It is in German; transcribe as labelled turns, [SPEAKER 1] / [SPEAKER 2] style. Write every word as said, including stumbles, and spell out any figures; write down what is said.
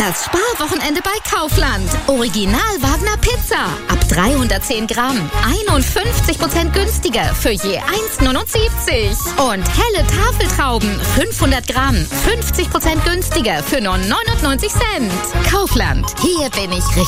[SPEAKER 1] Das Sparwochenende bei Kaufland. Original Wagner Pizza. Ab dreihundertzehn Gramm. einundfünfzig Prozent günstiger für je eins Komma neunundsiebzig. Und helle Tafeltrauben. fünfhundert Gramm. fünfzig Prozent günstiger für nur neunundneunzig Cent. Kaufland. Hier bin ich richtig.